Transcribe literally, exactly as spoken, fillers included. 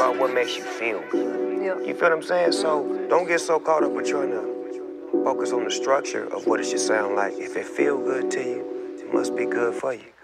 about what makes you feel good. Yeah. You feel what I'm saying? So don't get so caught up with trying to focus on the structure of what it should sound like. If it feel good to you, it must be good for you.